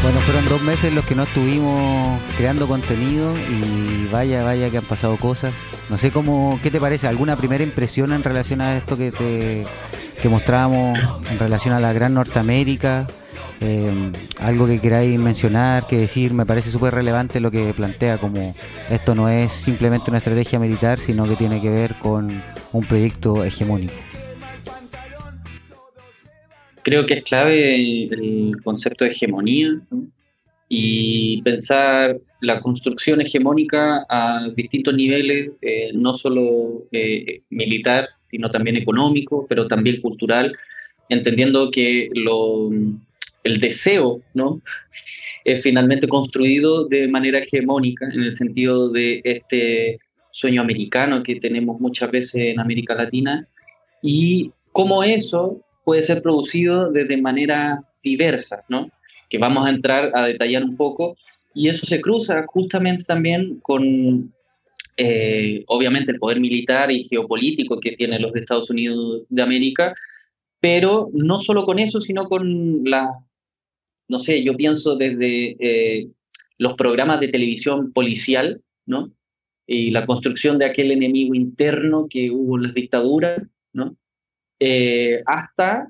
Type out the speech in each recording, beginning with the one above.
Bueno, fueron 2 meses los que no estuvimos creando contenido y vaya, vaya que han pasado cosas. No sé cómo, ¿qué te parece? ¿Alguna primera impresión en relación a esto que mostrábamos en relación a la Gran Norteamérica? Algo que queráis mencionar, que decir, me parece súper relevante lo que plantea, como esto no es simplemente una estrategia militar, sino que tiene que ver con un proyecto hegemónico. Creo que es clave el concepto de hegemonía, ¿no? Y pensar la construcción hegemónica a distintos niveles, no solo militar, sino también económico, pero también cultural, entendiendo que el deseo, ¿no?, es finalmente construido de manera hegemónica en el sentido de este sueño americano que tenemos muchas veces en América Latina y cómo eso puede ser producido desde manera diversa, ¿no? Que vamos a entrar a detallar un poco, y eso se cruza justamente también con, obviamente, el poder militar y geopolítico que tienen los Estados Unidos de América, pero no solo con eso, sino con no sé, yo pienso desde los programas de televisión policial, ¿no? Y la construcción de aquel enemigo interno que hubo en las dictaduras, ¿no? Hasta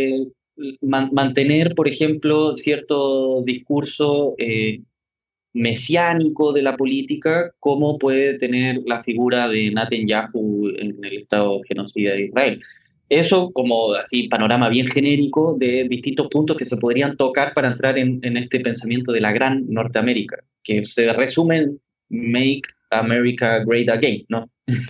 mantener, por ejemplo, cierto discurso mesiánico de la política, como puede tener la figura de Netanyahu en el Estado genocida de Israel. Eso como así panorama bien genérico de distintos puntos que se podrían tocar para entrar en este pensamiento de la gran Norteamérica, que se resume en Make America Great Again, ¿no?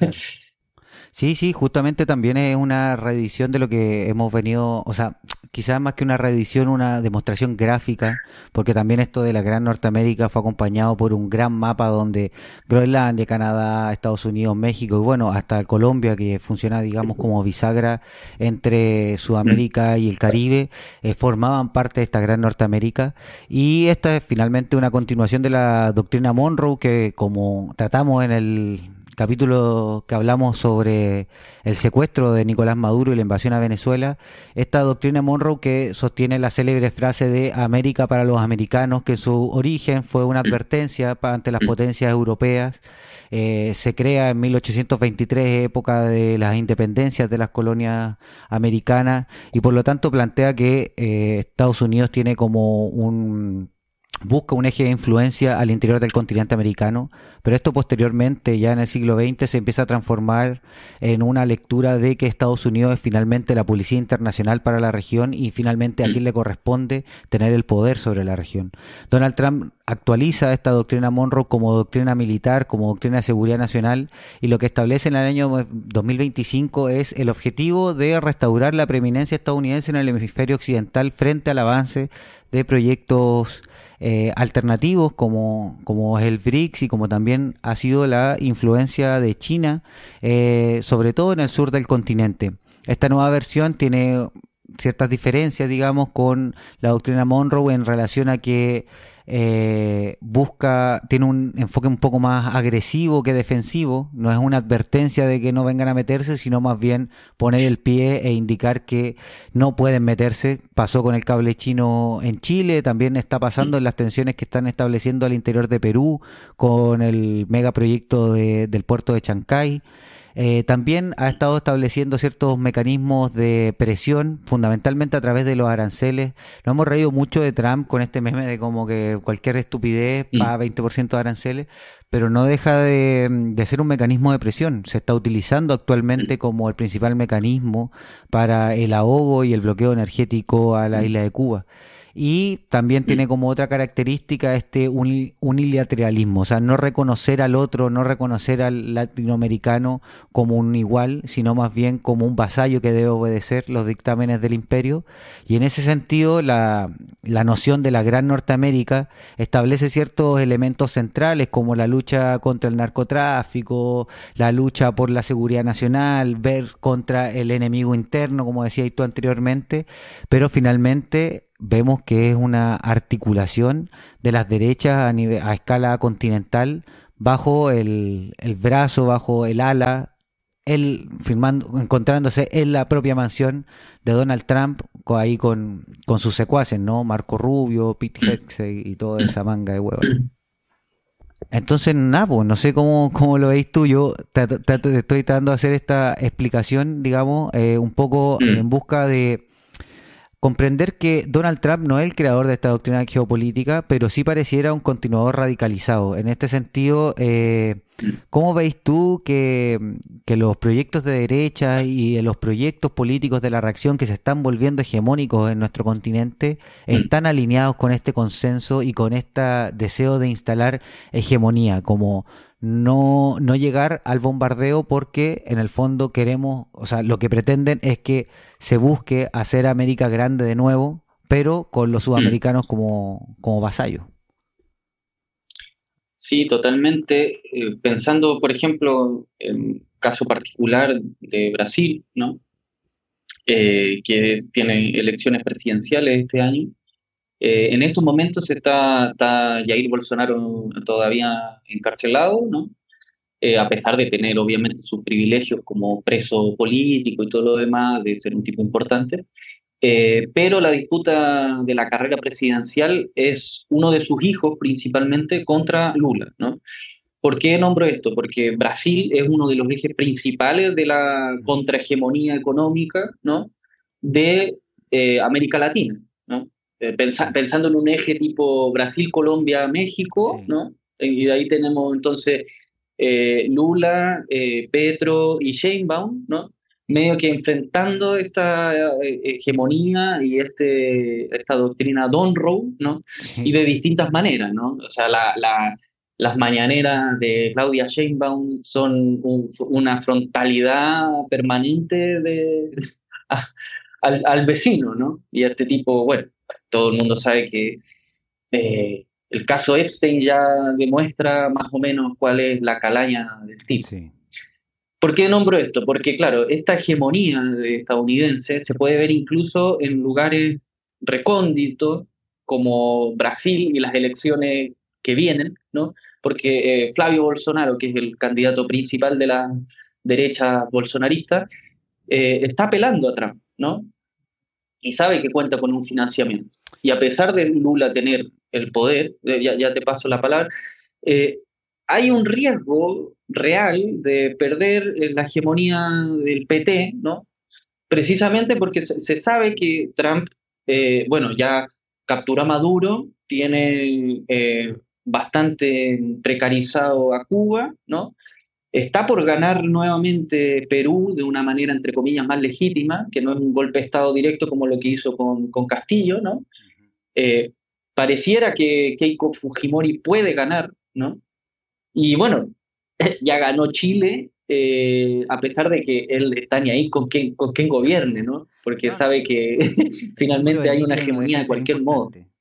Sí, sí, justamente también es una reedición de lo que hemos venido, o sea, quizás más que una reedición, una demostración gráfica, porque también esto de la Gran Norteamérica fue acompañado por un gran mapa donde Groenlandia, Canadá, Estados Unidos, México y bueno, hasta Colombia, que funciona, digamos, como bisagra entre Mm. Sudamérica y el Caribe, formaban parte de esta Gran Norteamérica. Y esta es finalmente una continuación de la doctrina Monroe, que como tratamos en el capítulo que hablamos sobre el secuestro de Nicolás Maduro y la invasión a Venezuela, esta doctrina Monroe que sostiene la célebre frase de América para los americanos, que en su origen fue una Mm. advertencia ante las potencias europeas. Se crea en 1823, época de las independencias de las colonias americanas, y por lo tanto plantea que Estados Unidos tiene como un busca un eje de influencia al interior del continente americano, pero esto posteriormente, ya en el siglo XX, se empieza a transformar en una lectura de que Estados Unidos es finalmente la policía internacional para la región y finalmente a Mm. quien le corresponde tener el poder sobre la región. Donald Trump actualiza esta doctrina Monroe como doctrina militar, como doctrina de seguridad nacional, y lo que establece en el año 2025 es el objetivo de restaurar la preeminencia estadounidense en el hemisferio occidental frente al avance de proyectos alternativos como es el BRICS y como también ha sido la influencia de China, sobre todo en el sur del continente. Esta nueva versión tiene ciertas diferencias, digamos, con la doctrina Monroe en relación a que tiene un enfoque un poco más agresivo que defensivo, no es una advertencia de que no vengan a meterse, sino más bien poner el pie e indicar que no pueden meterse. Pasó con el cable chino en Chile, también está pasando en las tensiones que están estableciendo al interior de Perú con el megaproyecto del puerto de Chancay. También ha estado estableciendo ciertos mecanismos de presión, fundamentalmente a través de los aranceles. Nos hemos reído mucho de Trump con este meme de como que cualquier estupidez Mm. paga 20% de aranceles, pero no deja de ser un mecanismo de presión. Se está utilizando actualmente como el principal mecanismo para el ahogo y el bloqueo energético a la Mm. isla de Cuba. Y también Mm. tiene como otra característica este unilateralismo, o sea, no reconocer al otro, no reconocer al latinoamericano como un igual, sino más bien como un vasallo que debe obedecer los dictámenes del imperio. Y en ese sentido, la noción de la Gran Norteamérica establece ciertos elementos centrales como la lucha contra el narcotráfico, la lucha por la seguridad nacional, ver contra el enemigo interno, como decías tú anteriormente, pero finalmente vemos que es una articulación de las derechas a escala continental bajo el brazo, bajo el ala, él firmando, encontrándose en la propia mansión de Donald Trump ahí con sus secuaces, ¿no? Marco Rubio, Pete Hegseth y toda esa manga de huevos. Entonces, nada, pues, no sé cómo lo veis tú. Yo te estoy tratando de hacer esta explicación, digamos, un poco en busca de comprender que Donald Trump no es el creador de esta doctrina geopolítica, pero sí pareciera un continuador radicalizado. En este sentido, ¿cómo veis tú que los proyectos de derecha y los proyectos políticos de la reacción que se están volviendo hegemónicos en nuestro continente están alineados con este consenso y con este deseo de instalar hegemonía, como no llegar al bombardeo porque en el fondo queremos, o sea, lo que pretenden es que se busque hacer América grande de nuevo, pero con los sudamericanos como vasallos? Sí, totalmente. Pensando, por ejemplo, en caso particular de Brasil, ¿no? Que tiene elecciones presidenciales este año. En estos momentos está Jair Bolsonaro todavía encarcelado, ¿no? A pesar de tener obviamente sus privilegios como preso político y todo lo demás, de ser un tipo importante. Pero la disputa de la carrera presidencial es uno de sus hijos principalmente contra Lula, ¿no? ¿Por qué nombro esto? Porque Brasil es uno de los ejes principales de la contrahegemonía económica, ¿no? de América Latina, ¿no? Pensando en un eje tipo Brasil, Colombia, México, Sí. ¿no? Y de ahí tenemos entonces Lula, Petro y Sheinbaum, ¿no? Medio que enfrentando esta hegemonía y esta doctrina Monroe, ¿no? Y Sí. de distintas maneras, ¿no? O sea, las mañaneras de Claudia Sheinbaum son una frontalidad permanente a- al vecino, ¿no? Y a este tipo, bueno, todo el mundo sabe que el caso Epstein ya demuestra más o menos cuál es la calaña del tipo. Sí. ¿Por qué nombro esto? Porque, claro, esta hegemonía estadounidense se puede ver incluso en lugares recónditos como Brasil y las elecciones que vienen, ¿no? Porque Flavio Bolsonaro, que es el candidato principal de la derecha bolsonarista, está apelando a Trump, ¿no? Y sabe que cuenta con un financiamiento. Y a pesar de Lula tener el poder, ya te paso la palabra, eh, hay un riesgo real de perder la hegemonía del PT, ¿no? Precisamente porque se sabe que Trump, bueno, ya capturó a Maduro, tiene bastante precarizado a Cuba, ¿no? Está por ganar nuevamente Perú de una manera, entre comillas, más legítima, que no es un golpe de Estado directo como lo que hizo con Castillo, ¿no? Eh, Pareciera que Keiko Fujimori puede ganar, ¿no? Y bueno, ya ganó Chile, a pesar de que él está ni ahí con quién gobierne, ¿no? Porque No, no. sabe que El número finalmente de hay una níquel no deja hegemonía de de ser cualquier modo. importante.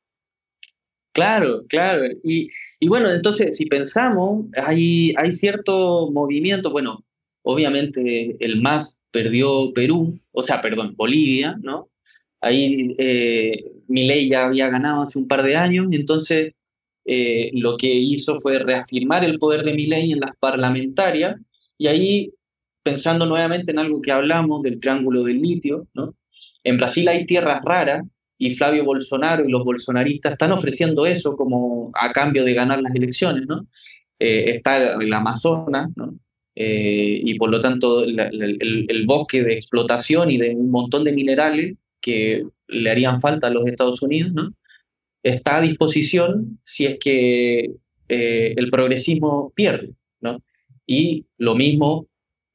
Claro, claro. Y bueno, entonces, si pensamos, hay cierto movimiento, bueno, obviamente el MAS perdió Perú, o sea, perdón, Bolivia, ¿no? Ahí Milei ya había ganado hace un par de años, y entonces lo que hizo fue reafirmar el poder de Milei en las parlamentarias, y ahí, pensando nuevamente en algo que hablamos del triángulo del litio, ¿no? En Brasil hay tierras raras y Flavio Bolsonaro y los bolsonaristas están ofreciendo eso como a cambio de ganar las elecciones, ¿no? Está el Amazonas, ¿no? Y por lo tanto el bosque de explotación y de un montón de minerales que le harían falta a los Estados Unidos, ¿no? Está a disposición si es que el progresismo pierde, ¿no? Y lo mismo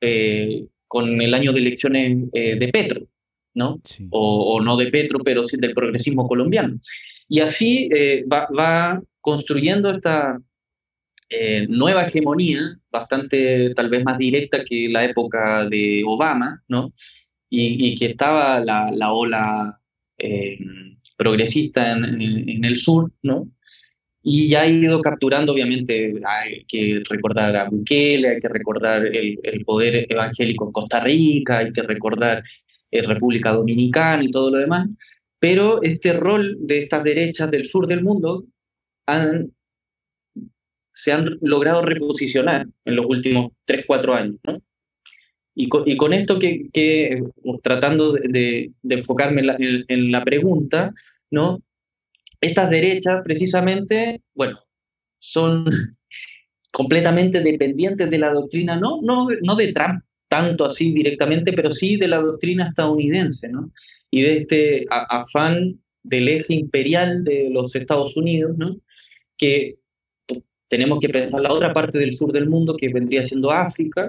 con el año de elecciones de Petro, ¿no? Sí. O no de Petro, pero sí del progresismo colombiano. Y así va construyendo esta nueva hegemonía, bastante tal vez más directa que la época de Obama, ¿no? Y que estaba la ola eh, progresista en el sur, ¿no? Y ya ha ido capturando, obviamente, hay que recordar a Bukele, hay que recordar el poder evangélico en Costa Rica, hay que recordar República Dominicana y todo lo demás, pero este rol de estas derechas del sur del mundo han, se han logrado reposicionar en los últimos 3 4 años, ¿no? Y con esto tratando de enfocarme en la pregunta, ¿no? Estas derechas, precisamente, bueno, son completamente dependientes de la doctrina, no de Trump tanto así directamente, pero sí de la doctrina estadounidense, ¿no? Y de este afán del eje imperial de los Estados Unidos, ¿no? Que tenemos que pensar la otra parte del sur del mundo, que vendría siendo África,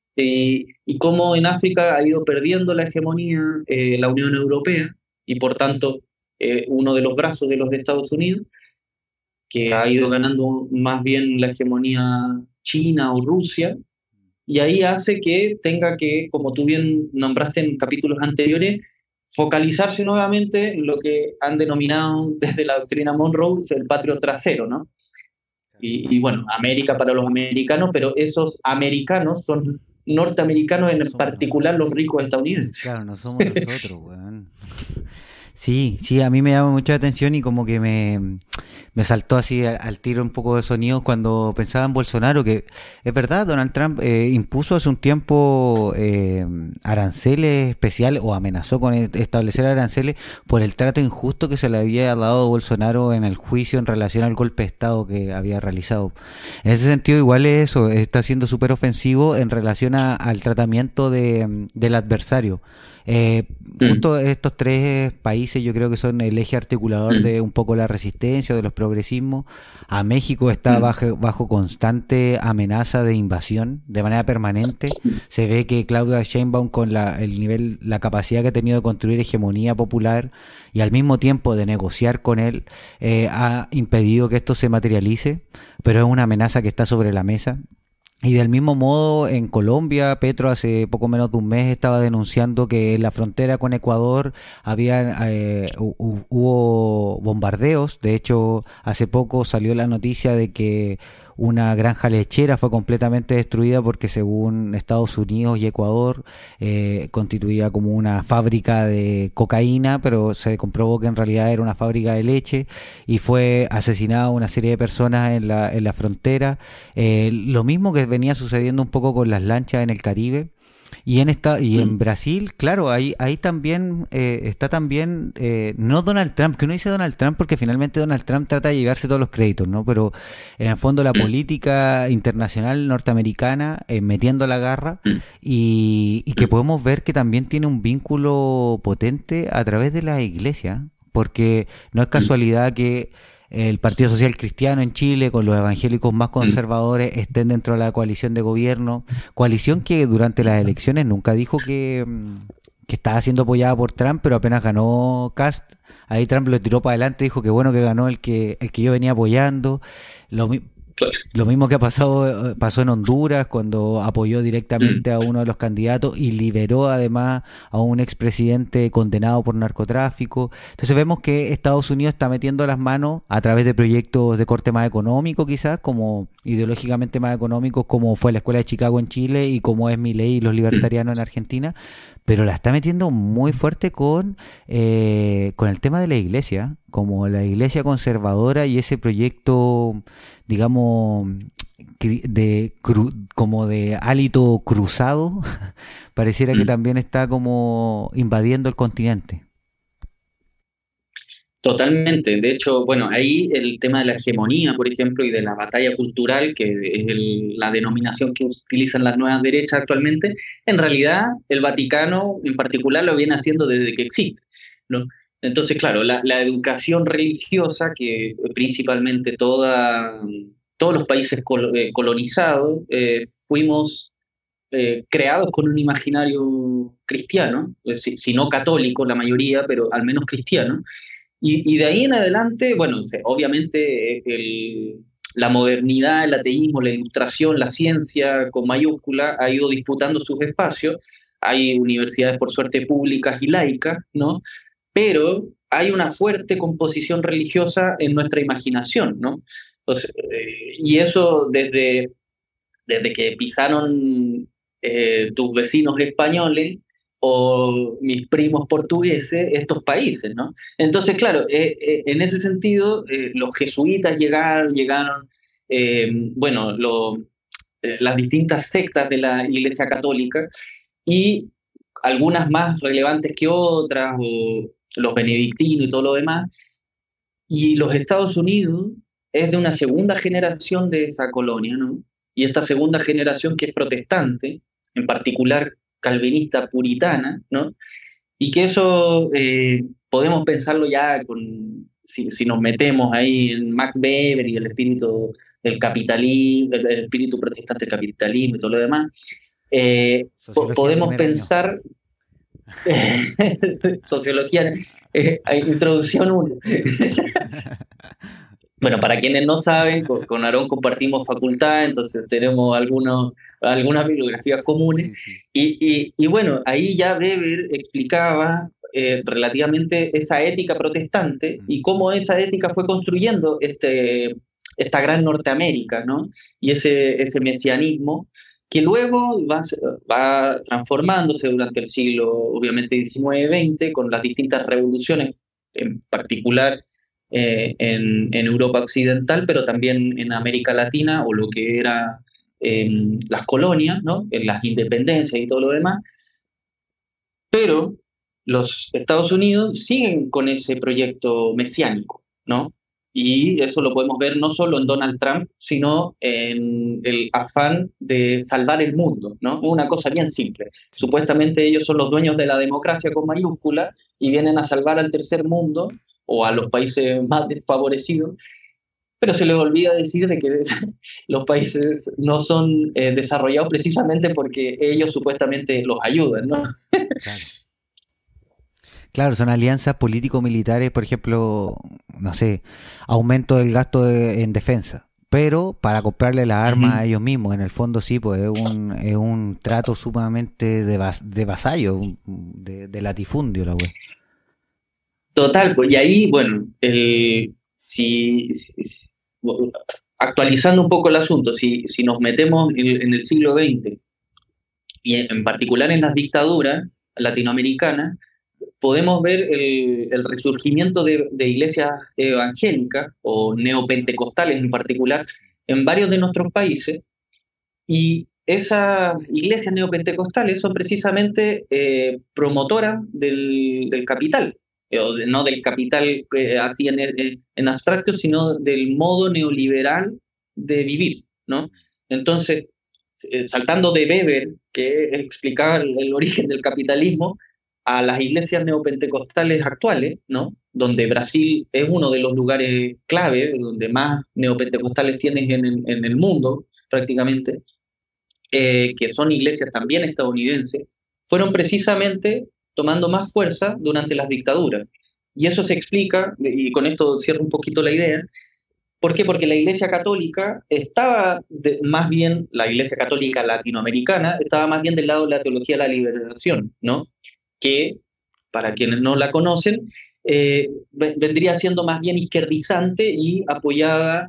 y cómo en África ha ido perdiendo la hegemonía la Unión Europea, y por tanto uno de los brazos de los Estados Unidos, que ha ido ganando más bien la hegemonía China o Rusia, y ahí hace que tenga que, como tú bien nombraste en capítulos anteriores, focalizarse nuevamente en lo que han denominado desde la doctrina Monroe el patrio trasero, ¿no? Y bueno, América para los americanos, pero esos americanos son norteamericanos, No en somos particular nosotros. los ricos estadounidenses. Claro, no somos nosotros, weón. Sí, sí, a mí me llama mucha atención y como que me saltó así al tiro un poco de sonido cuando pensaba en Bolsonaro, que es verdad, Donald Trump impuso hace un tiempo aranceles especiales o amenazó con establecer aranceles por el trato injusto que se le había dado a Bolsonaro en el juicio en relación al golpe de Estado que había realizado. En ese sentido, igual es eso, está siendo súper ofensivo en relación al tratamiento del adversario. Eh, Mm, Justo estos tres países yo creo que son el eje articulador mm, de un poco la resistencia, de los progresismos. A México está mm, bajo constante amenaza de invasión de manera permanente. Se ve que Claudia Sheinbaum con el nivel, la capacidad que ha tenido de construir hegemonía popular y al mismo tiempo de negociar con él, ha impedido que esto se materialice, pero es una amenaza que está sobre la mesa. Y del mismo modo, en Colombia, Petro hace poco menos de un mes estaba denunciando que en la frontera con Ecuador hubo bombardeos. De hecho, hace poco salió la noticia de que una granja lechera fue completamente destruida porque según Estados Unidos y Ecuador constituía como una fábrica de cocaína, pero se comprobó que en realidad era una fábrica de leche y fue asesinada una serie de personas en la frontera. Lo mismo que venía sucediendo un poco con las lanchas en el Caribe. Y en mm. Brasil, claro, ahí también está también, no Donald Trump, que uno dice Donald Trump porque finalmente Donald Trump trata de llevarse todos los créditos, ¿no? Pero en el fondo la política internacional norteamericana metiendo la garra y que podemos ver que también tiene un vínculo potente a través de la iglesia, porque no es casualidad que el Partido Social Cristiano en Chile, con los evangélicos más conservadores, estén dentro de la coalición de gobierno. Coalición que durante las elecciones nunca dijo que estaba siendo apoyada por Trump, pero apenas ganó Cast, ahí Trump lo tiró para adelante, dijo que bueno que ganó el que yo venía apoyando. Lo, Claro. lo mismo que ha pasado, pasó en Honduras cuando apoyó Mm, directamente a uno de los candidatos y liberó además a un expresidente condenado por narcotráfico. Entonces vemos que Estados Unidos está metiendo las manos a través de proyectos de corte más económico quizás, como ideológicamente más económicos, como fue la Escuela de Chicago en Chile y como es Milei y los mm. libertarianos en Argentina, pero la está metiendo muy fuerte con el tema de la iglesia, como la iglesia conservadora y ese proyecto digamos, como de hálito cruzado, pareciera que Mm. también está como invadiendo el continente. Totalmente. De hecho, bueno, ahí el tema de la hegemonía, por ejemplo, y de la batalla cultural, que es la denominación que utilizan las nuevas derechas actualmente, en realidad el Vaticano en particular lo viene haciendo desde que existe, ¿no? Entonces, claro, la educación religiosa, que principalmente todos los países colonizados fuimos creados con un imaginario cristiano, si no católico la mayoría, pero al menos cristiano, y de ahí en adelante, bueno, obviamente la modernidad, el ateísmo, la ilustración, la ciencia con mayúscula ha ido disputando sus espacios. Hay universidades, por suerte, públicas y laicas, ¿no? Pero hay una fuerte composición religiosa en nuestra imaginación, ¿no? Entonces, y eso desde que pisaron tus vecinos españoles o mis primos portugueses estos países, ¿no? Entonces, claro, en ese sentido, los jesuitas llegaron, bueno, las distintas sectas de la Iglesia Católica, y algunas más relevantes que otras, o los benedictinos y todo lo demás. Y los Estados Unidos es de una segunda generación de esa colonia, ¿no? Y esta segunda generación que es protestante, en particular calvinista puritana, ¿no? Y que eso podemos pensarlo ya si nos metemos ahí en Max Weber y el espíritu del capitalismo, el espíritu protestante del capitalismo y todo lo demás, Sociología de podemos primer año. pensar sociología, introducción 1. Bueno, para quienes no saben, con Aarón compartimos facultad, entonces tenemos algunas bibliografías comunes. Sí, sí. Y bueno, ahí ya Weber explicaba relativamente esa ética protestante Mm. y cómo esa ética fue construyendo esta gran Norteamérica, ¿no? Y ese mesianismo que luego va transformándose durante el siglo, obviamente, XIX-XX, con las distintas revoluciones, en particular en Europa Occidental, pero también en América Latina o lo que era las colonias, ¿no? En las independencias y todo lo demás. Pero los Estados Unidos siguen con ese proyecto mesiánico, ¿no? Y eso lo podemos ver no solo en Donald Trump, sino en el afán de salvar el mundo, ¿no? Una cosa bien simple. Sí. Supuestamente ellos son los dueños de la democracia con mayúscula y vienen a salvar al tercer mundo o a los países más desfavorecidos, pero se les olvida decir de que los países no son desarrollados precisamente porque ellos supuestamente los ayudan, ¿no? Claro. Claro, son alianzas político-militares, por ejemplo, no sé, aumento del gasto en defensa, pero para comprarle las armas a Ujú. ellos mismos, en el fondo sí, pues es un trato sumamente de vasallo, de latifundio la web. Total, pues, y ahí, bueno, bueno, actualizando un poco el asunto, si nos metemos en el siglo XX y en particular en las dictaduras latinoamericanas, podemos ver el resurgimiento de iglesias evangélicas o neopentecostales en particular en varios de nuestros países, y esas iglesias neopentecostales son precisamente promotoras del capital, no del capital así en abstracto, sino del modo neoliberal de vivir, ¿no? Entonces, saltando de Weber, que explicaba el origen del capitalismo, a las iglesias neopentecostales actuales, ¿no? Donde Brasil es uno de los lugares clave, donde más neopentecostales tienes en el mundo, prácticamente, que son iglesias también estadounidenses, fueron precisamente tomando más fuerza durante las dictaduras. Y eso se explica, y con esto cierro un poquito la idea, ¿por qué? Porque la Iglesia Católica más bien, la Iglesia Católica latinoamericana, estaba más bien del lado de la teología de la liberación, ¿no? Que, para quienes no la conocen, vendría siendo más bien izquierdizante y apoyada,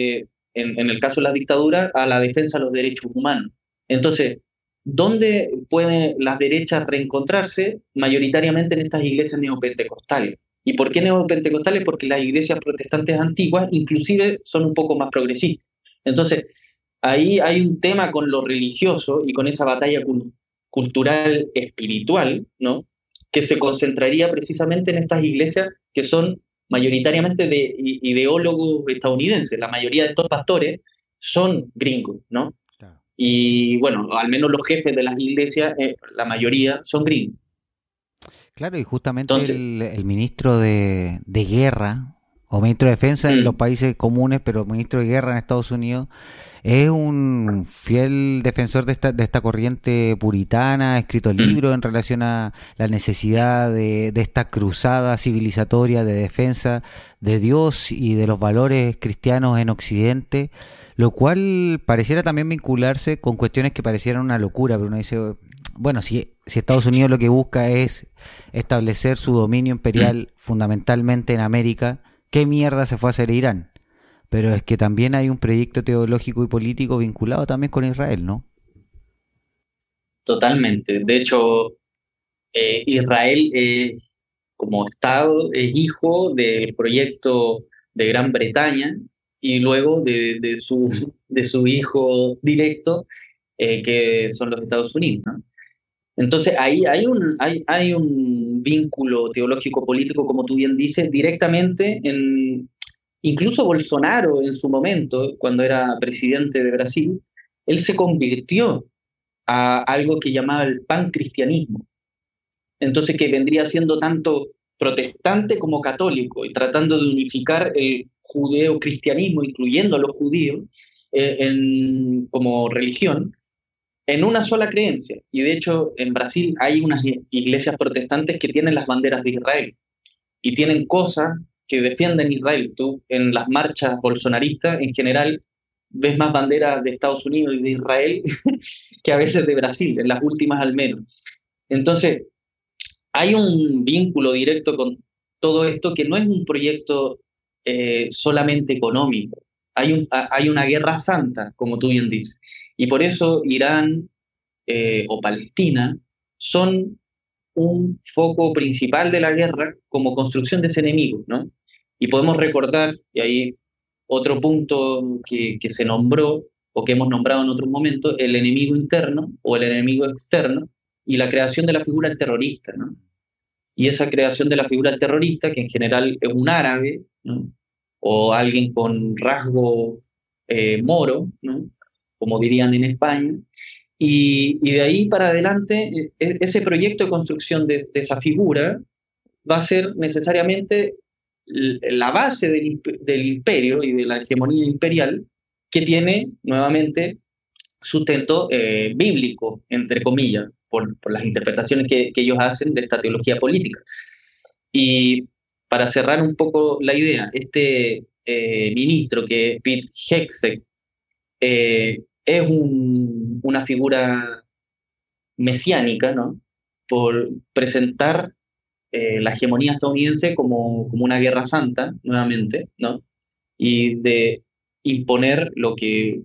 en el caso de las dictaduras, a la defensa de los derechos humanos. Entonces, ¿dónde pueden las derechas reencontrarse? Mayoritariamente en estas iglesias neopentecostales. ¿Y por qué neopentecostales? Porque las iglesias protestantes antiguas inclusive son un poco más progresistas. Entonces, ahí hay un tema con lo religioso y con esa batalla cultural espiritual, ¿no? Que se concentraría precisamente en estas iglesias que son mayoritariamente de ideólogos estadounidenses. La mayoría de estos pastores son gringos, ¿no? Claro. Y bueno, al menos los jefes de las iglesias, la mayoría son gringos. Claro, y justamente Entonces, el ministro de guerra, o ministro de defensa en los mm, países comunes, pero ministro de guerra en Estados Unidos, es un fiel defensor de esta corriente puritana, ha escrito mm, libros en relación a la necesidad de esta cruzada civilizatoria de defensa de Dios y de los valores cristianos en Occidente, lo cual pareciera también vincularse con cuestiones que parecieran una locura, pero uno dice, bueno, si Estados Unidos lo que busca es establecer su dominio mm. imperial fundamentalmente en América, ¿qué mierda se fue a hacer Irán? Pero es que también hay un proyecto teológico y político vinculado también con Israel, ¿no? Totalmente. De hecho, Israel como Estado es hijo del proyecto de Gran Bretaña y luego de su hijo directo, que son los Estados Unidos, ¿no? Entonces ahí hay un vínculo teológico político, como tú bien dices, directamente en, incluso Bolsonaro en su momento, cuando era presidente de Brasil, él se convirtió a algo que llamaba el pancristianismo. Entonces que vendría siendo tanto protestante como católico y tratando de unificar el judeo-cristianismo, incluyendo a los judíos, como religión en una sola creencia. Y de hecho, en Brasil hay unas iglesias protestantes que tienen las banderas de Israel y tienen cosas que defienden Israel. Tú en las marchas bolsonaristas, en general, ves más banderas de Estados Unidos y de Israel que a veces de Brasil, en las últimas al menos. Entonces, hay un vínculo directo con todo esto que no es un proyecto solamente económico. Hay una guerra santa, como tú bien dices. Y por eso Irán o Palestina son un foco principal de la guerra como construcción de ese enemigo, ¿no? Y podemos recordar, y ahí otro punto que se nombró o que hemos nombrado en otros momentos, el enemigo interno o el enemigo externo y la creación de la figura del terrorista, ¿no? Y esa creación de la figura del terrorista, que en general es un árabe, ¿no? O alguien con rasgo moro, ¿no? Como dirían en España, y de ahí para adelante, ese proyecto de construcción de esa figura va a ser necesariamente la base del imperio y de la hegemonía imperial que tiene nuevamente sustento bíblico, entre comillas, por las interpretaciones que ellos hacen de esta teología política. Y para cerrar un poco la idea, este ministro que es Pete Hegseth es una figura mesiánica, ¿no? Por presentar la hegemonía estadounidense como una guerra santa, nuevamente, ¿no? Y de imponer lo que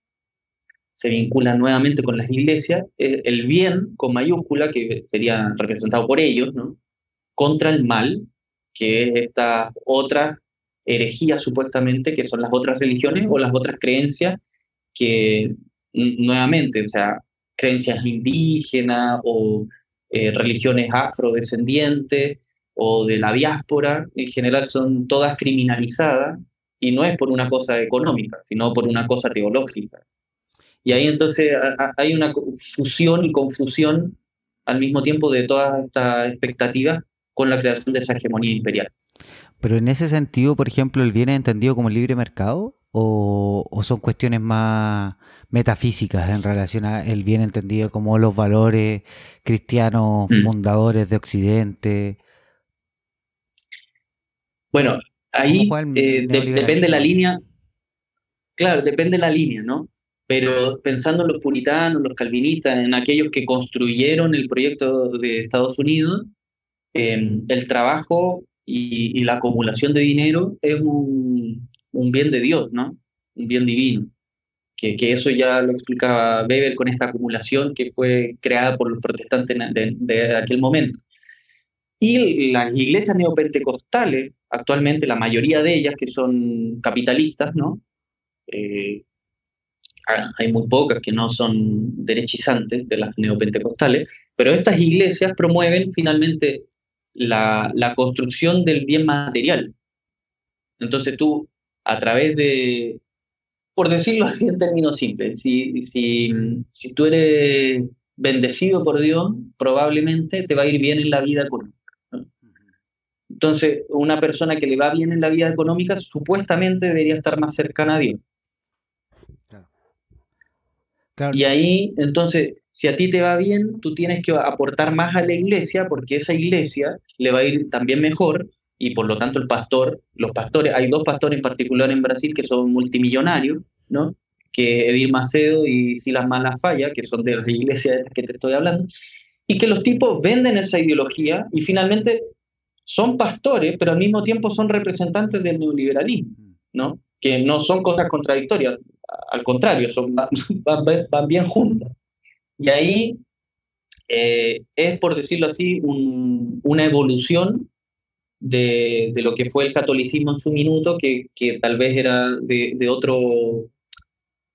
se vincula nuevamente con las iglesias, el bien con mayúscula, que sería representado por ellos, ¿no? Contra el mal, que es esta otra herejía supuestamente, que son las otras religiones o las otras creencias que nuevamente, o sea, creencias indígenas o religiones afrodescendientes o de la diáspora, en general son todas criminalizadas y no es por una cosa económica, sino por una cosa teológica. Y ahí entonces hay una fusión y confusión al mismo tiempo de todas estas expectativas con la creación de esa hegemonía imperial. Pero en ese sentido, por ejemplo, ¿el bien es entendido como libre mercado o son cuestiones más metafísicas en relación a el bien entendido como los valores cristianos Mm. fundadores de Occidente? Bueno, ¿Cómo ahí juega el depende la neoliberalismo ahí? línea, claro, depende la línea, ¿no? Pero pensando en los puritanos, los calvinistas, en aquellos que construyeron el proyecto de Estados Unidos, el trabajo y la acumulación de dinero es un bien de Dios, ¿no? Un bien divino. Que eso ya lo explicaba Weber con esta acumulación que fue creada por los protestantes de aquel momento. Y las iglesias neopentecostales, actualmente la mayoría de ellas que son capitalistas, ¿no? Eh, hay muy pocas que no son derechizantes de las neopentecostales, pero estas iglesias promueven finalmente la construcción del bien material. Entonces tú, a través de, por decirlo así en términos simples, si tú eres bendecido por Dios, probablemente te va a ir bien en la vida económica, ¿no? Entonces, una persona que le va bien en la vida económica supuestamente debería estar más cercana a Dios. Claro. Claro, Y ahí, entonces, si a ti te va bien, tú tienes que aportar más a la iglesia porque esa iglesia le va a ir también mejor y por lo tanto el pastor, los pastores, hay dos pastores en particular en Brasil que son multimillonarios, ¿no? Que Edir Macedo y Silas Malafaia, que son de las iglesias estas que te estoy hablando, y que los tipos venden esa ideología y finalmente son pastores, pero al mismo tiempo son representantes del neoliberalismo, ¿no? Que no son cosas contradictorias, al contrario, van bien juntas. Y ahí es, por decirlo así, una evolución de lo que fue el catolicismo en su minuto, que tal vez era de otro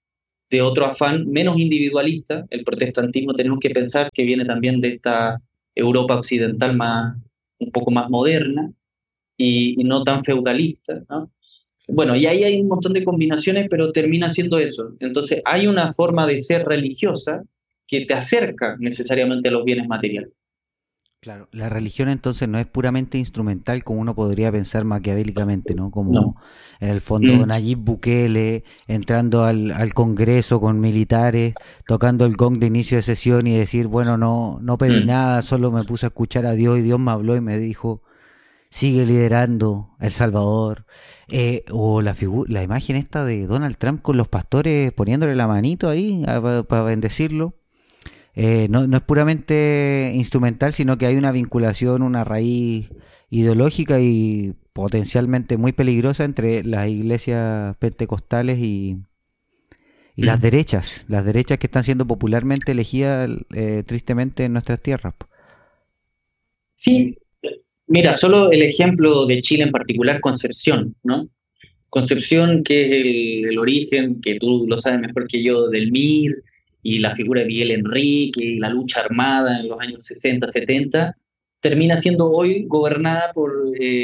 de otro afán menos individualista. El protestantismo tenemos que pensar que viene también de esta Europa occidental más, un poco más moderna y no tan feudalista, ¿no? Bueno, y ahí hay un montón de combinaciones, pero termina siendo eso. Entonces, hay una forma de ser religiosa que te acerca necesariamente a los bienes materiales. Claro, la religión entonces no es puramente instrumental como uno podría pensar maquiavélicamente, ¿no? No. Como en el fondo Mm, Nayib Bukele entrando al Congreso con militares, tocando el gong de inicio de sesión y decir, bueno, no pedí mm. nada, solo me puse a escuchar a Dios y Dios me habló y me dijo, sigue liderando El Salvador. O la imagen esta de Donald Trump con los pastores poniéndole la manito ahí para bendecirlo. No es puramente instrumental, sino que hay una vinculación, una raíz ideológica y potencialmente muy peligrosa entre las iglesias pentecostales y Mm. las derechas que están siendo popularmente elegidas tristemente en nuestras tierras. Sí, mira, solo el ejemplo de Chile en particular, Concepción, ¿no? Concepción, que es el origen, que tú lo sabes mejor que yo, del MIR y la figura de Miguel Enrique y la lucha armada en los años 60, 70, termina siendo hoy gobernada por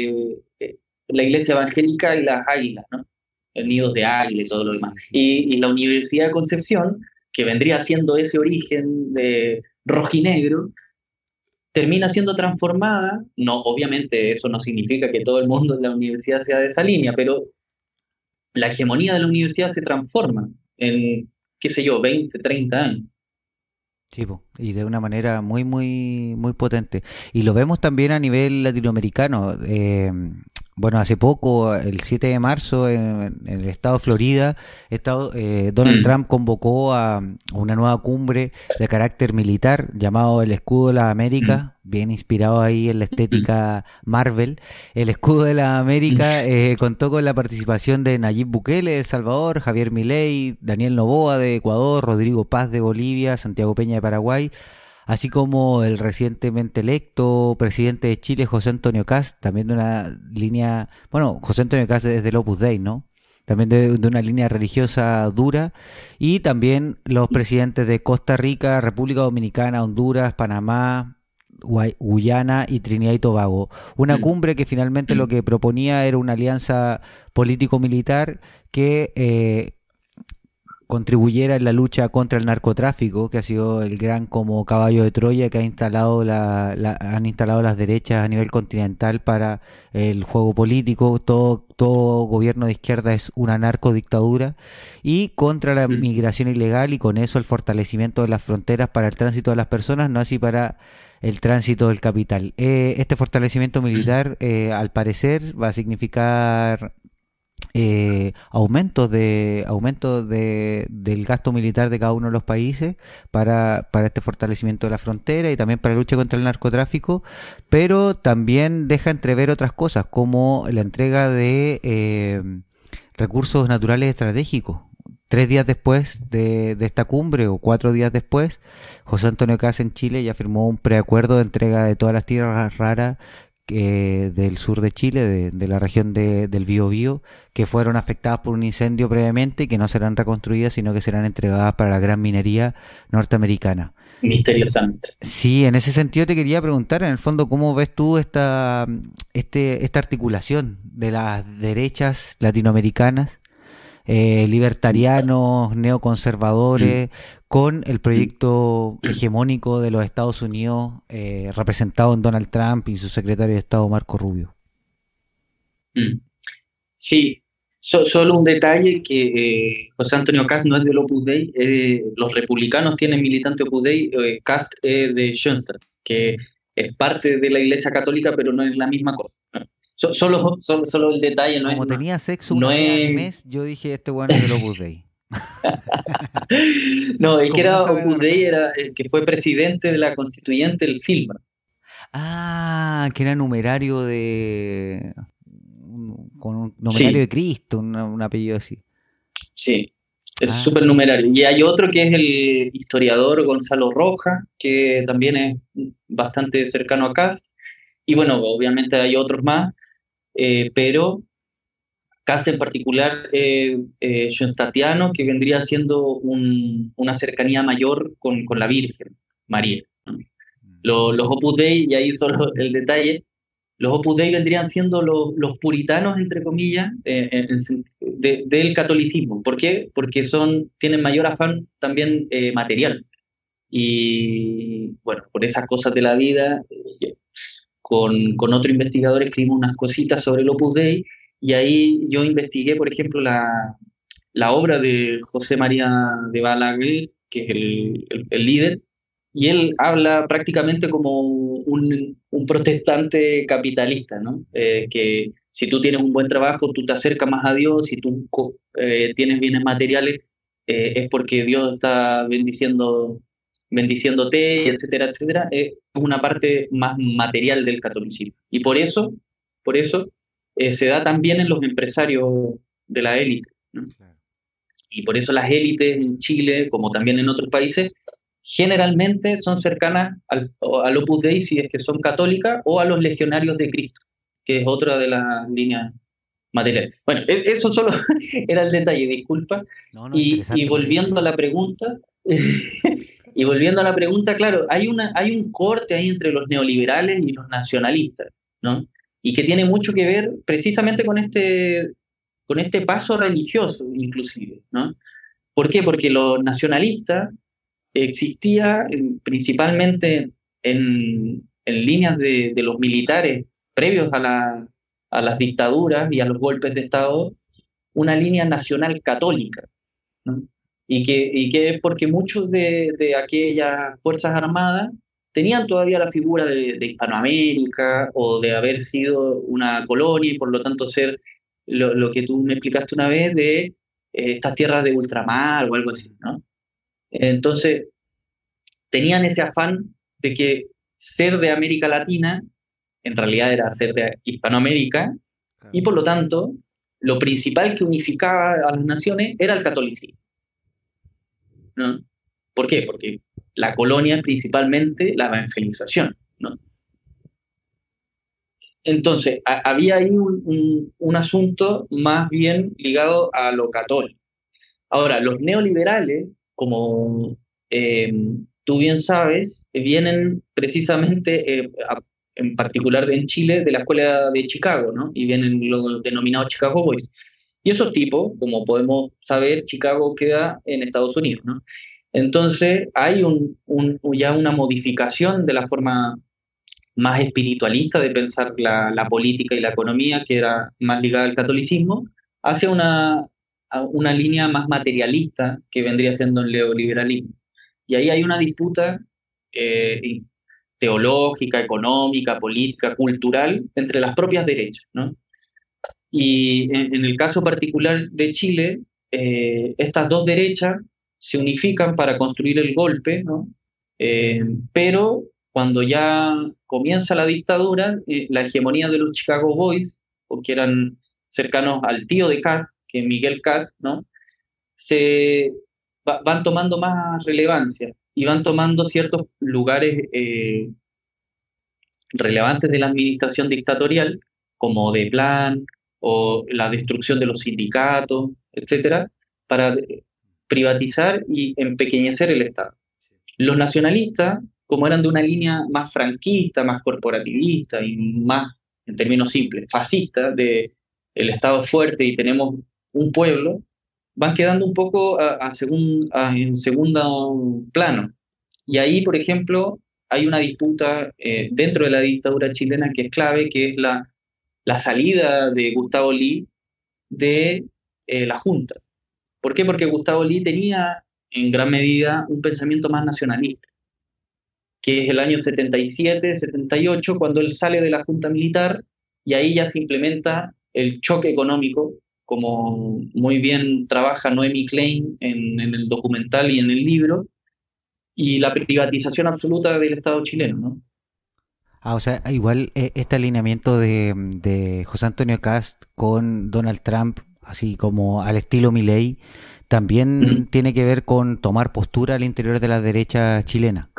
la iglesia evangélica y las águilas, ¿no? El nidos de águila y todo lo demás. Y la Universidad de Concepción, que vendría siendo ese origen de rojinegro, termina siendo transformada. No, obviamente eso no significa que todo el mundo en la universidad sea de esa línea, pero la hegemonía de la universidad se transforma en, qué sé yo, 20, 30 años. Sí, po, y de una manera muy potente. Y lo vemos también a nivel latinoamericano. Bueno, hace poco, el 7 de marzo, en el estado de Florida, Donald Mm, Trump convocó a una nueva cumbre de carácter militar llamado el Escudo de las mm, Américas, bien inspirado ahí en la mm, estética Marvel. El Escudo de las mm, Américas contó con la participación de Nayib Bukele de El Salvador, Javier Milei, Daniel Noboa de Ecuador, Rodrigo Paz de Bolivia, Santiago Peña de Paraguay, así como el recientemente electo presidente de Chile, José Antonio Cast, también de una línea, bueno, José Antonio Cast es del Opus Dei, ¿no? También de una línea religiosa dura, y también los presidentes de Costa Rica, República Dominicana, Honduras, Panamá, Guyana y Trinidad y Tobago. Una mm, cumbre que finalmente lo mm, que proponía era una alianza político-militar que contribuyera en la lucha contra el narcotráfico, que ha sido el gran como caballo de Troya que ha instalado han instalado las derechas a nivel continental para el juego político. Todo gobierno de izquierda es una narcodictadura, y contra la mm, migración ilegal, y con eso el fortalecimiento de las fronteras para el tránsito de las personas, no así para el tránsito del capital. Este fortalecimiento mm, militar, al parecer, va a significar del gasto militar de cada uno de los países para este fortalecimiento de la frontera y también para la lucha contra el narcotráfico, pero también deja entrever otras cosas como la entrega de recursos naturales estratégicos. 3 días después de esta cumbre, o 4 días después, José Antonio Caz en Chile ya firmó un preacuerdo de entrega de todas las tierras raras del sur de Chile, de la región del Biobío, que fueron afectadas por un incendio previamente y que no serán reconstruidas, sino que serán entregadas para la gran minería norteamericana. misteriosamente. Sí, en ese sentido te quería preguntar, en el fondo, ¿cómo ves tú esta articulación de las derechas latinoamericanas, Mm, libertarianos, mm, neoconservadores, con el mm, proyecto hegemónico de los Estados Unidos, representado en Donald Trump y su secretario de Estado Marco Rubio? mm. Sí, solo un detalle que José Antonio Cast no es del Opus Dei, los republicanos tienen militante Opus Dei, Cast es de Schoenstatt, que es parte de la Iglesia Católica, pero no es la misma cosa. Solo el detalle, Como tenía sexo no una vez al es mes, yo dije, este weón es del Opus Dei. no, el que Como no era sabe Opus dar Dei datos. era el que fue presidente de la constituyente, el Silva. Ah, que era numerario con un numerario de Sí, Cristo, un apellido así. sí, es Ah, supernumerario. Y hay otro que es el historiador Gonzalo Roja, que también es bastante cercano a Cast. Y bueno, obviamente hay otros más, pero Kast en particular, Schoenstattiano, que vendría siendo una cercanía mayor con la Virgen María, ¿no? Los Opus Dei, y ahí solo el detalle, los Opus Dei vendrían siendo los puritanos, entre comillas, del catolicismo. ¿Por qué? Porque tienen mayor afán también material. Y bueno, por esas cosas de la vida, con otro investigador escribimos unas cositas sobre el Opus Dei, y ahí yo investigué, por ejemplo, la obra de José María de Balaguer, que es el líder, y él habla prácticamente como un protestante capitalista, ¿no? Que si tú tienes un buen trabajo, tú te acercas más a Dios, si tú tienes bienes materiales, es porque Dios está bendiciéndote, etcétera, etcétera. Es una parte más material del catolicismo. Y por eso se da también en los empresarios de la élite, ¿no? Claro. Y por eso las élites en Chile, como también en otros países, generalmente son cercanas al Opus Dei si es que son católicas, o a los legionarios de Cristo, que es otra de las líneas materiales. Bueno, eso solo era el detalle, disculpa. No, no, Y interesante, porque volviendo a la pregunta, y volviendo a la pregunta, claro, hay un corte ahí entre los neoliberales y los nacionalistas, ¿no? Y que tiene mucho que ver precisamente con este paso religioso, inclusive, ¿no? ¿Por qué? Porque los nacionalistas existía principalmente en líneas de los militares previos a las dictaduras y a los golpes de Estado, una línea nacional católica, ¿no? Y que es porque muchos de aquellas Fuerzas Armadas tenían todavía la figura de Hispanoamérica, o de haber sido una colonia, y por lo tanto ser lo que tú me explicaste una vez de estas tierras de ultramar o algo así, ¿no? Entonces, tenían ese afán de que ser de América Latina en realidad era ser de Hispanoamérica, y claro. por lo tanto, lo principal que unificaba a las naciones era el catolicismo, ¿no? ¿Por qué? Porque la colonia es principalmente la evangelización, ¿no? Entonces, había ahí un asunto más bien ligado a lo católico. Ahora, los neoliberales, como eh, tú bien sabes, vienen precisamente, en particular en Chile, de la escuela de Chicago, ¿no? Y vienen los denominados Chicago Boys. Y esos tipos, como podemos saber, Chicago queda en Estados Unidos, ¿no? Entonces, hay ya una modificación de la forma más espiritualista de pensar la política y la economía, que era más ligada al catolicismo, hacia a una línea más materialista, que vendría siendo el neoliberalismo. Y ahí hay una disputa eh, teológica, económica, política, cultural, entre las propias derechas, ¿no? Y en el caso particular de Chile, estas dos derechas se unifican para construir el golpe, ¿no? Pero cuando ya comienza la dictadura, la hegemonía de los Chicago Boys, porque eran cercanos al tío de Kast, que es Miguel Kast, ¿no? Se van tomando más relevancia, y van tomando ciertos lugares relevantes de la administración dictatorial, como de plan, o la destrucción de los sindicatos, etcétera, para privatizar y empequeñecer el Estado. Los nacionalistas, como eran de una línea más franquista, más corporativista y más, en términos simples, fascista, de el Estado es fuerte y tenemos un pueblo, van quedando un poco en segundo plano. Y ahí, por ejemplo, hay una disputa dentro de la dictadura chilena que es clave, que es la salida de Gustavo Lee de la Junta. ¿Por qué? Porque Gustavo Lee tenía en gran medida un pensamiento más nacionalista, que es el año 77, 78, cuando él sale de la Junta Militar, y ahí ya se implementa el choque económico, como muy bien trabaja Noemi Klein en el documental y en el libro, y la privatización absoluta del Estado chileno, ¿no? Ah, o sea, igual este alineamiento de José Antonio Cast con Donald Trump, así como al estilo Milei, también Ujú. tiene que ver con tomar postura al interior de la derecha chilena.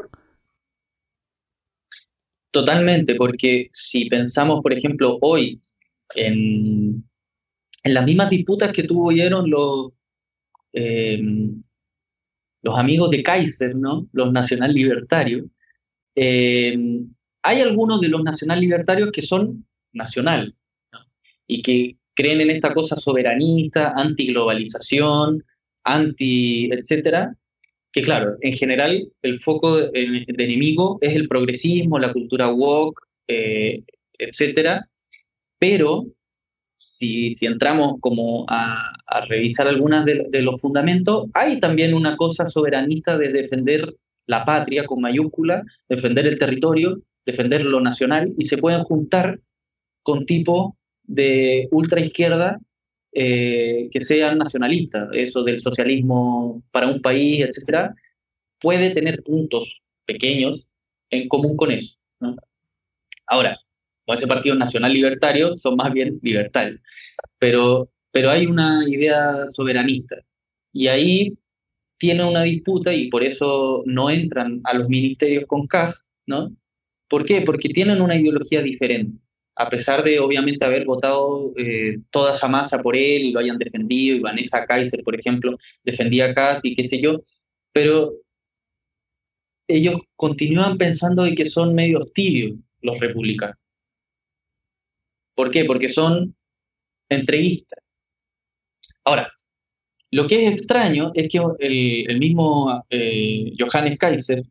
Totalmente, porque si pensamos, por ejemplo, hoy en, en las mismas disputas que tuvieron eh, los amigos de Kaiser, ¿no? Los nacional libertarios, eh, hay algunos de los nacional libertarios que son nacional, ¿no? Y que creen en esta cosa soberanista, antiglobalización, anti, etcétera, que claro, en general el foco de enemigo es el progresismo, la cultura woke, etcétera, pero si entramos como a revisar algunas de los fundamentos, hay también una cosa soberanista de defender la patria con mayúscula, defender el territorio, defender lo nacional, y se pueden juntar con tipos de ultraizquierda que sean nacionalistas, eso del socialismo para un país, etcétera, puede tener puntos pequeños en común con eso, ¿no? Ahora, con ese partido nacional libertario son más bien libertarios, pero hay una idea soberanista y ahí tiene una disputa y por eso no entran a los ministerios con CAF, ¿no? ¿Por qué? Porque tienen una ideología diferente, a pesar de obviamente haber votado toda esa masa por él y lo hayan defendido, y Vanessa Kaiser, por ejemplo, defendía a CAF y qué sé yo, pero ellos continúan pensando de que son medios tibios los republicanos. ¿Por qué? Porque son entreguistas. Ahora, lo que es extraño es que el mismo Johannes Kaiser,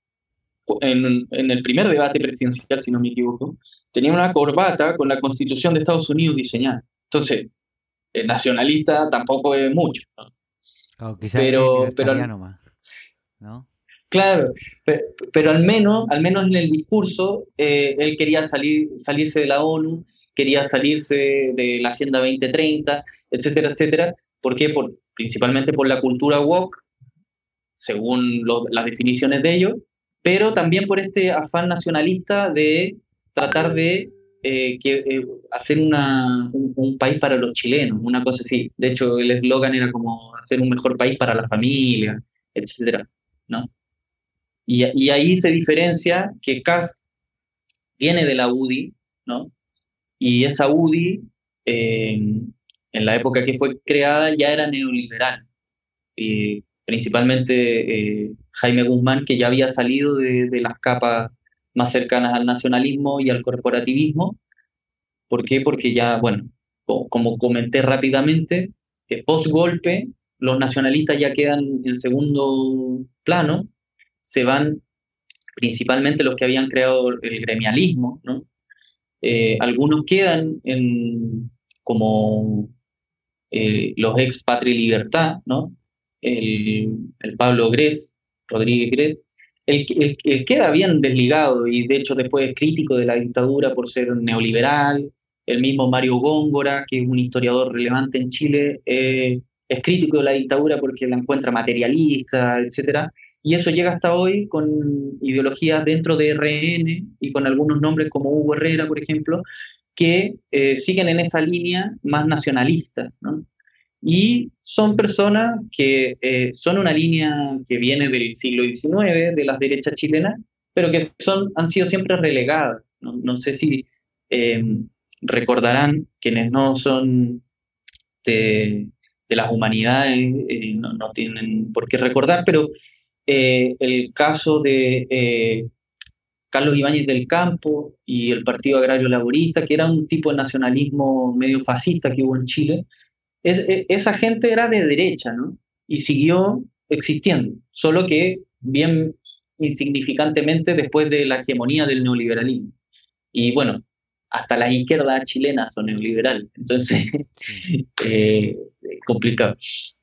en el primer debate presidencial, si no me equivoco, tenía una corbata con la Constitución de Estados Unidos diseñada. Entonces, nacionalista tampoco es mucho, ¿no? Claro, quizás es Pero libertariano más, ¿no? claro, pero al menos en el discurso, él quería salirse de la ONU, quería salirse de la Agenda 2030, etcétera, etcétera. ¿Por qué? Principalmente por la cultura woke, según las definiciones de ellos, pero también por este afán nacionalista de tratar de hacer un país para los chilenos, una cosa así. De hecho, el eslogan era como hacer un mejor país para la familia, etcétera, ¿no? Y ahí se diferencia que Kast viene de la UDI, ¿no? Y esa UDI, en la época que fue creada, ya era neoliberal. Principalmente Jaime Guzmán, que ya había salido de las capas más cercanas al nacionalismo y al corporativismo. ¿Por qué? Porque ya, bueno, como comenté rápidamente, post-golpe, los nacionalistas ya quedan en segundo plano, se van principalmente los que habían creado el gremialismo, ¿no? Algunos quedan como los ex Patria y Libertad, ¿no? El Pablo Gres, Rodríguez Gres, el queda bien desligado y de hecho después es crítico de la dictadura por ser neoliberal. El mismo Mario Góngora, que es un historiador relevante en Chile, es crítico de la dictadura porque la encuentra materialista, etcétera. Y eso llega hasta hoy con ideologías dentro de RN y con algunos nombres como Hugo Herrera, por ejemplo, que siguen en esa línea más nacionalista, ¿no? Y son personas que son una línea que viene del siglo XIX, de las derechas chilenas, pero que han sido siempre relegadas. No, no sé si eh, recordarán, quienes no son de las humanidades, no tienen por qué recordar, pero el caso de Carlos Ibáñez del Campo y el Partido Agrario Laborista, que era un tipo de nacionalismo medio fascista que hubo en Chile, esa gente era de derecha, ¿no? Y siguió existiendo, solo que bien insignificantemente después de la hegemonía del neoliberalismo. Y bueno, hasta las izquierdas chilenas son neoliberales, entonces Sí. eh, complicado.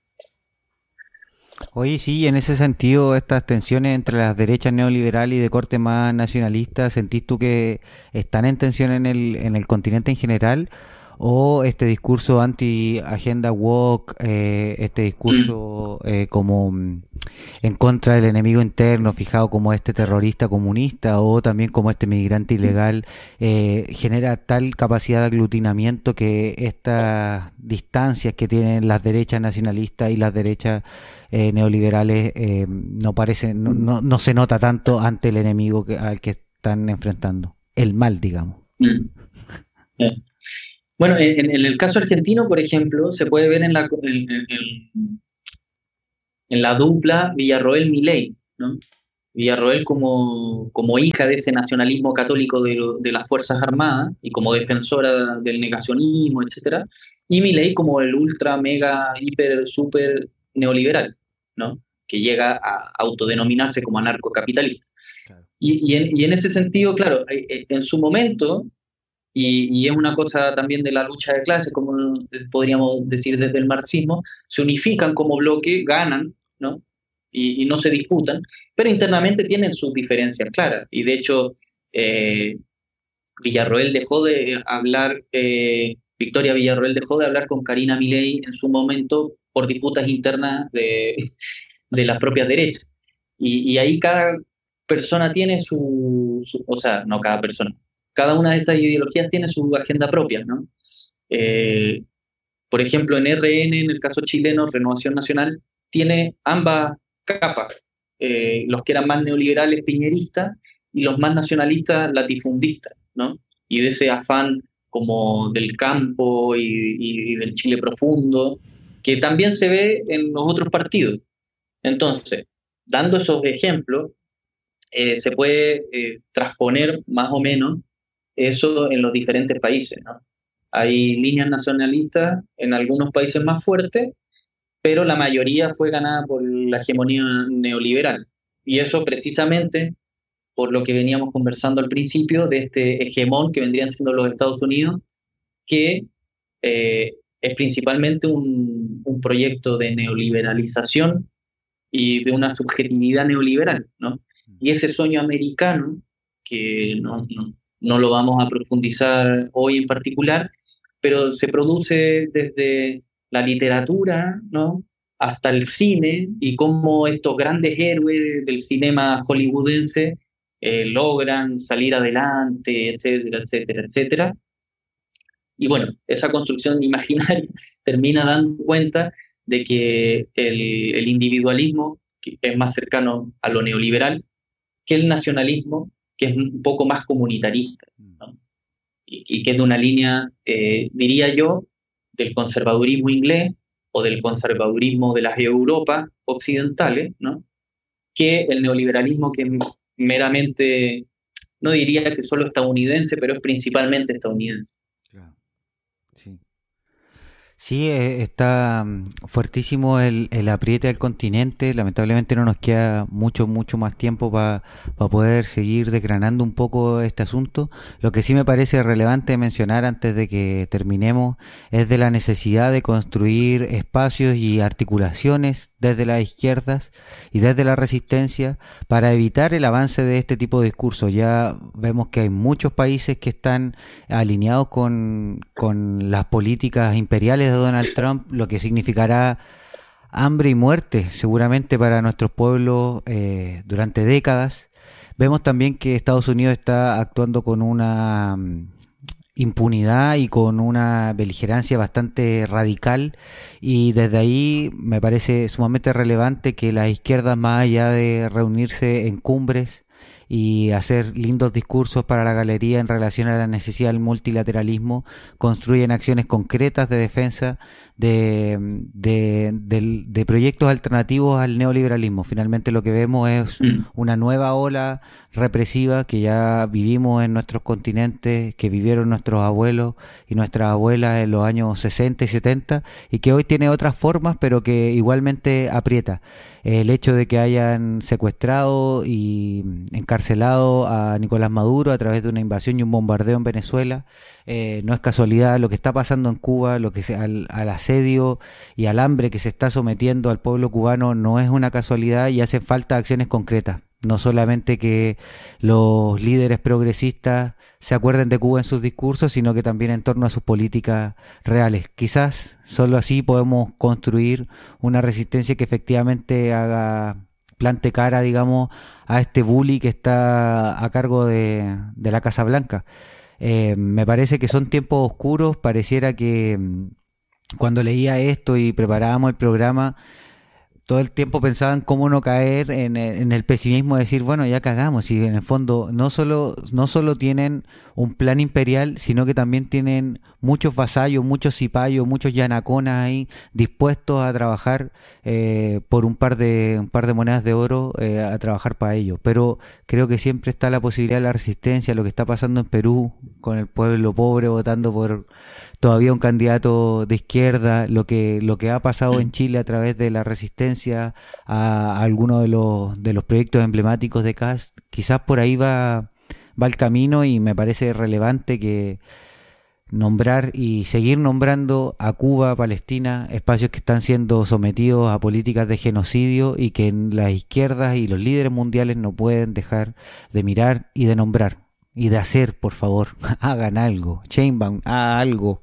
Oye, sí, en ese sentido, estas tensiones entre las derechas neoliberales y de corte más nacionalista, ¿sentís tú que están en tensión en el continente en general? ¿O este discurso anti-agenda woke, este discurso como en contra del enemigo interno, fijado como este terrorista comunista o también como este migrante ilegal, genera tal capacidad de aglutinamiento que estas distancias que tienen las derechas nacionalistas y las derechas neoliberales no parecen, no se nota tanto ante el enemigo al que están enfrentando, el mal, digamos? Mm. Bueno, en el caso argentino, por ejemplo, se puede ver en la dupla Villarroel-Milei, ¿no? Villarroel como hija de ese nacionalismo católico de las Fuerzas Armadas y como defensora del negacionismo, etcétera, y Milei como el ultra, mega, hiper, super neoliberal, ¿no? Que llega a autodenominarse como anarcocapitalista. Claro. Y en ese sentido, claro, en su momento, y es una cosa también de la lucha de clases, como podríamos decir desde el marxismo, se unifican como bloque, ganan, ¿no? Y no se disputan, pero internamente tienen sus diferencias claras. Y de hecho, eh, Villarroel dejó de hablar, Victoria Villarroel dejó de hablar con Karina Milei en su momento por disputas internas de las propias derechas. Y ahí cada persona tiene o sea, no cada persona, cada una de estas ideologías tiene su agenda propia, ¿no? Eh, por ejemplo, en RN, en el caso chileno, Renovación Nacional, tiene ambas capas, los que eran más neoliberales, piñeristas, y los más nacionalistas, latifundistas, ¿no? Y de ese afán como del campo y del Chile profundo, que también se ve en los otros partidos. Entonces, dando esos ejemplos, se puede transponer más o menos eso en los diferentes países, ¿no? Hay líneas nacionalistas en algunos países más fuertes, pero la mayoría fue ganada por la hegemonía neoliberal. Y eso precisamente por lo que veníamos conversando al principio de este hegemón que vendrían siendo los Estados Unidos, que es principalmente un proyecto de neoliberalización y de una subjetividad neoliberal, ¿no? Y ese sueño americano, que no lo vamos a profundizar hoy en particular, pero se produce desde la literatura, ¿no? Hasta el cine y cómo estos grandes héroes del cinema hollywoodense logran salir adelante, etcétera, etcétera, etcétera. Y bueno, esa construcción imaginaria termina dando cuenta de que el individualismo, que es más cercano a lo neoliberal, que el nacionalismo, que es un poco más comunitarista, ¿no? Y que es de una línea, diría yo, del conservadurismo inglés o del conservadurismo de las Europas occidentales, ¿no? Que el neoliberalismo que es meramente, no diría que solo estadounidense, pero es principalmente estadounidense. Claro. Sí. Sí, está fuertísimo el apriete al continente. Lamentablemente no nos queda mucho más tiempo para poder seguir desgranando un poco este asunto. Lo que sí me parece relevante mencionar antes de que terminemos es de la necesidad de construir espacios y articulaciones desde las izquierdas y desde la resistencia para evitar el avance de este tipo de discursos. Ya vemos que hay muchos países que están alineados con las políticas imperiales de Donald Trump, lo que significará hambre y muerte seguramente para nuestros pueblos durante décadas. Vemos también que Estados Unidos está actuando con una impunidad y con una beligerancia bastante radical, y desde ahí me parece sumamente relevante que las izquierdas, más allá de reunirse en cumbres y hacer lindos discursos para la galería en relación a la necesidad del multilateralismo, construyen acciones concretas de defensa de proyectos alternativos al neoliberalismo. Finalmente lo que vemos es una nueva ola represiva que ya vivimos en nuestros continentes, que vivieron nuestros abuelos y nuestras abuelas en los años 60 y 70, y que hoy tiene otras formas, pero que igualmente aprieta. El hecho de que hayan secuestrado y encarcelado a Nicolás Maduro a través de una invasión y un bombardeo en Venezuela, no es casualidad. Lo que está pasando en Cuba, al asedio y al hambre que se está sometiendo al pueblo cubano, no es una casualidad, y hacen falta acciones concretas. No solamente que los líderes progresistas se acuerden de Cuba en sus discursos, sino que también en torno a sus políticas reales. Quizás solo así podemos construir una resistencia que efectivamente plante cara, digamos, a este bully que está a cargo de la Casa Blanca. Me parece que son tiempos oscuros. Pareciera que cuando leía esto y preparábamos el programa, todo el tiempo pensaban cómo no caer en el pesimismo de decir, bueno, ya cagamos, y en el fondo no solo tienen un plan imperial, sino que también tienen muchos vasallos, muchos cipayos, muchos yanaconas ahí dispuestos a trabajar por un par de monedas de oro a trabajar para ellos. Pero creo que siempre está la posibilidad de la resistencia, lo que está pasando en Perú con el pueblo pobre votando por todavía un candidato de izquierda, lo que ha pasado en Chile a través de la resistencia a algunos de los proyectos emblemáticos de Kast, quizás por ahí va el camino, y me parece relevante que nombrar y seguir nombrando a Cuba, Palestina, espacios que están siendo sometidos a políticas de genocidio y que las izquierdas y los líderes mundiales no pueden dejar de mirar y de nombrar y de hacer, por favor. Hagan algo. Sheinbaum, haga algo.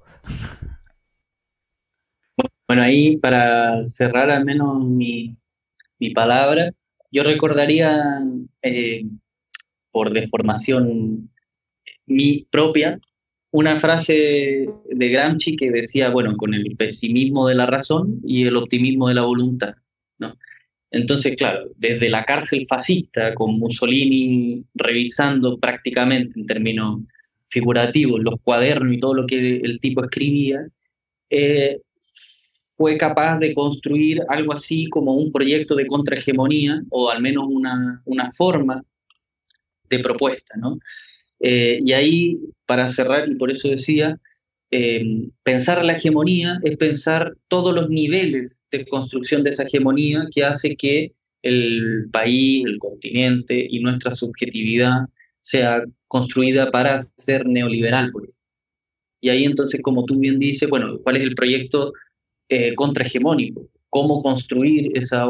Bueno, ahí para cerrar al menos mi palabra, yo recordaría, eh, por deformación mi propia, una frase de Gramsci que decía, bueno, con el pesimismo de la razón y el optimismo de la voluntad, ¿no? Entonces, claro, desde la cárcel fascista, con Mussolini revisando prácticamente en términos figurativos los cuadernos y todo lo que el tipo escribía, eh, fue capaz de construir algo así como un proyecto de contrahegemonía, o al menos una forma de propuesta, ¿no? Y ahí, para cerrar, y por eso decía, pensar la hegemonía es pensar todos los niveles de construcción de esa hegemonía que hace que el país, el continente y nuestra subjetividad sea construida para ser neoliberal, por ejemplo. Y ahí entonces, como tú bien dices, bueno, ¿cuál es el proyecto contrahegemónico? ¿Cómo construir esa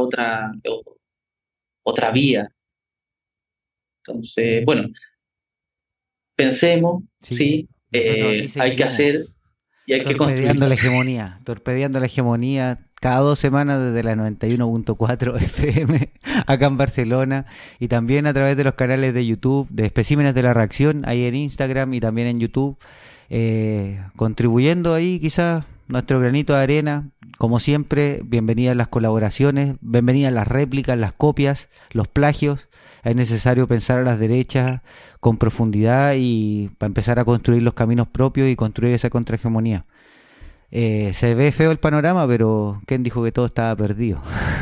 otra vía? Entonces, bueno, pensemos, Sí, sí, nosotros aquí hay que seguiremos hacer y hay que construir. torpedeando la hegemonía cada 2 semanas desde la 91.4 FM acá en Barcelona, y también a través de los canales de YouTube de Especímenes de la Reacción, ahí en Instagram y también en YouTube, contribuyendo ahí quizás nuestro granito de arena. Como siempre, bienvenidas las colaboraciones, bienvenidas las réplicas, las copias, los plagios. Es necesario pensar a las derechas con profundidad y para empezar a construir los caminos propios y construir esa contrahegemonía. Se ve feo el panorama, pero ¿quién dijo que todo estaba perdido?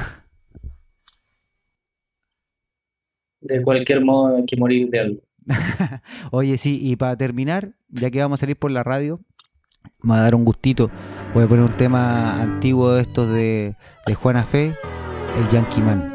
De cualquier modo hay que morir de algo. Oye, sí, y para terminar, ya que vamos a salir por la radio, me va a dar un gustito. Voy a poner un tema antiguo de estos de Juana Fe, el Yankee Man.